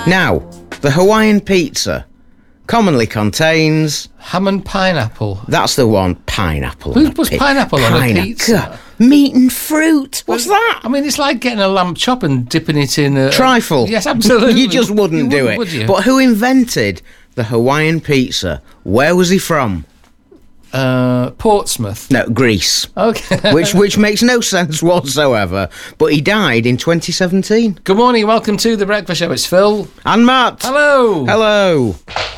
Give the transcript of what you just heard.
Now, the Hawaiian pizza commonly contains... Ham and pineapple. That's the one, pineapple. Who puts pineapple on a pizza? Meat and fruit. What's that? I mean, it's like getting a lamb chop and dipping it in a... Trifle. Yes, absolutely. You just wouldn't do it. Would you? But who invented the Hawaiian pizza? Where was he from? Portsmouth. No, Greece. Okay. which makes no sense whatsoever. But he died in 2017. Good morning, welcome to The Breakfast Show. It's Phil. And Matt. Hello. Hello.